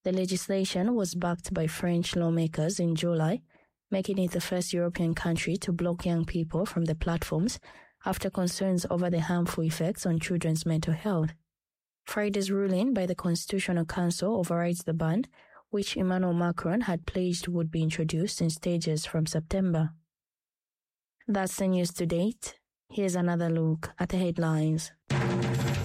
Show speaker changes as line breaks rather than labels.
The legislation was backed by French lawmakers in July, making it the first European country to block young people from the platforms after concerns over the harmful effects on children's mental health. Friday's ruling by the Constitutional Council overrides the ban, which Emmanuel Macron had pledged would be introduced in stages from September. That's the news to date. Here's another look at the headlines.